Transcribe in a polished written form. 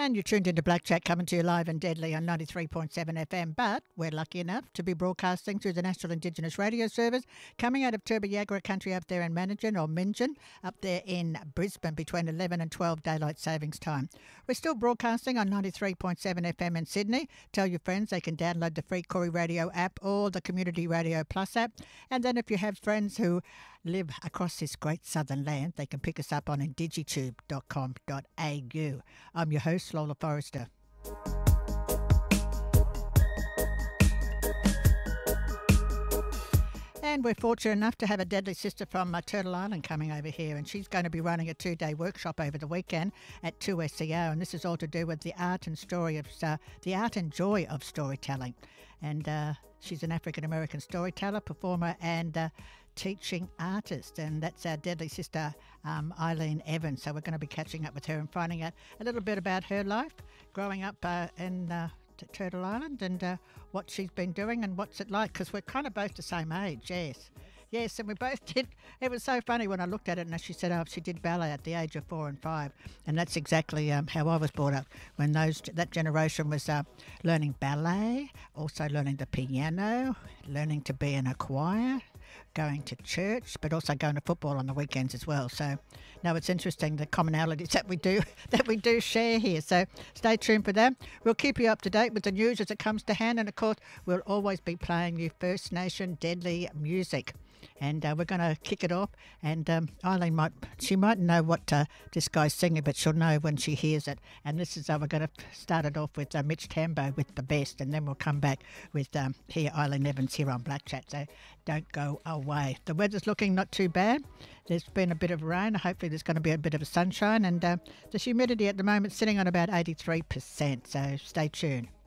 And you're tuned into Black Chat, coming to you live and deadly on 93.7 FM. But we're lucky enough to be broadcasting through the National Indigenous Radio Service, coming out of Turbo-Yagra country up there in Minjin, up there in Brisbane between 11 and 12 daylight savings time. We're still broadcasting on 93.7 FM in Sydney. Tell your friends they can download the free Corey Radio app or the Community Radio Plus app. And then if you have friends who live across this great southern land, they can pick us up on indigitube.com.au. I'm your host, Lola Forrester. And we're fortunate enough to have a deadly sister from Turtle Island coming over here, and she's going to be running a 2-day workshop over the weekend at 2SEO, and this is all to do with the art and joy of storytelling. And she's an African-American storyteller, performer, and teaching artist, and that's our deadly sister, Eileen Evans. So we're going to be catching up with her and finding out a little bit about her life growing up in Turtle Island, and what she's been doing and what's it like, because we're kind of both the same age. Yes, and we both did. It was so funny when I looked at it, and she said, she did ballet at the age of 4 and 5, and that's exactly how I was brought up. When that generation was learning ballet, also learning the piano, learning to be in a choir, going to church, but also going to football on the weekends as well. So, no, it's interesting the commonalities that we do share here. So, stay tuned for that. We'll keep you up to date with the news as it comes to hand, and of course, we'll always be playing you First Nation deadly music. And we're going to kick it off, and Eileen might know what this guy's singing, but she'll know when she hears it. And this is we're going to start it off with Mitch Tambo with The Best, and then we'll come back with Eileen Evans here on Black Chat. So don't go away. The weather's looking not too bad. There's been a bit of rain. Hopefully there's going to be a bit of a sunshine, and the humidity at the moment sitting on about 83%. So stay tuned.